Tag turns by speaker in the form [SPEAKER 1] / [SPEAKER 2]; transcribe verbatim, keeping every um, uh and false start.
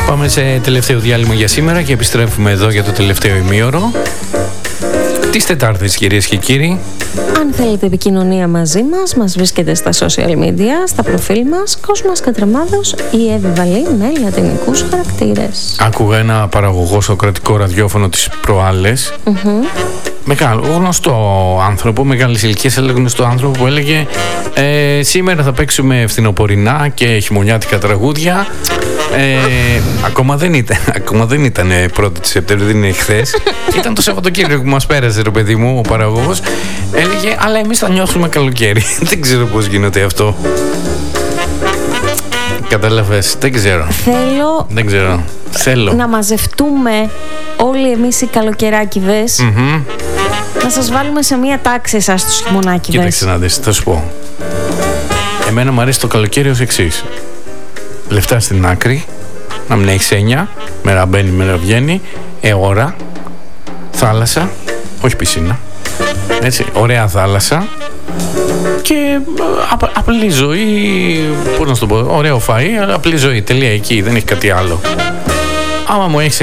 [SPEAKER 1] Πάμε σε τελευταίο διάλειμμα για σήμερα και επιστρέφουμε εδώ για το τελευταίο ημίωρο της Τετάρτης, κυρίες και κύριοι.
[SPEAKER 2] Αν θέλετε επικοινωνία μαζί μας, μας βρίσκεται στα social media, στα προφίλ μας, Κόσμος Κατρεμάδος ή Εύη Βαλή με λατινικούς χαρακτήρες.
[SPEAKER 1] Άκουγα ένα παραγωγό σοκρατικό ραδιόφωνο τις προάλλες. Mm-hmm. Μεγάλο, γνωστό άνθρωπο, μεγάλης ηλικίας, έλεγε γνωστό άνθρωπο που έλεγε ε, σήμερα θα παίξουμε φθινοπορεινά και χειμωνιάτικα τραγούδια. Ε, ακόμα δεν ήταν, ακόμα δεν ήταν πρώτη Σεπτέμβρη, δεν είναι χθες. Ήταν το Σαββατοκύριακο που μας πέρασε, ρε παιδί μου, ο παραγωγός. Έλεγε, αλλά εμείς θα νιώσουμε καλοκαίρι. Δεν ξέρω πώς γίνεται αυτό. Κατάλαβες, δεν ξέρω.
[SPEAKER 2] Θέλω,
[SPEAKER 1] δεν ξέρω. Θέλω
[SPEAKER 2] να μαζευτούμε όλοι εμείς οι καλοκαιράκηδες. Mm-hmm. Να σας βάλουμε σε μία τάξη εσάς τους χειμωνάκηδες.
[SPEAKER 1] Κοίταξε να δεις, θα σου πω. Εμένα μου αρέσει το καλοκαίρι ως εξής. Λεφτά στην άκρη, να μην έχεις έννοια, μέρα μπαίνει, μέρα βγαίνει, ε, ώρα, θάλασσα, όχι πισίνα, έτσι, ωραία θάλασσα και απ, απλή ζωή, πώς να σου το πω, ωραίο φαΐ, απλή ζωή, τελεία, εκεί, δεν έχει κάτι άλλο. Άμα μου έχεις